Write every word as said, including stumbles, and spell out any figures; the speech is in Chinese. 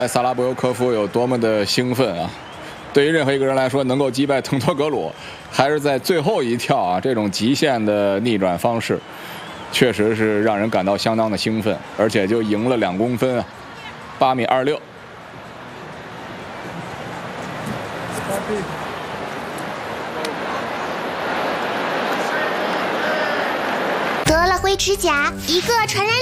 萨拉博尤科夫有多么的兴奋啊！对于任何一个人来说，能够击败滕托格鲁，还是在最后一跳啊，这种极限的逆转方式，确实是让人感到相当的兴奋，而且就赢了两公分啊，八米二六。 得了灰指甲，一个传染。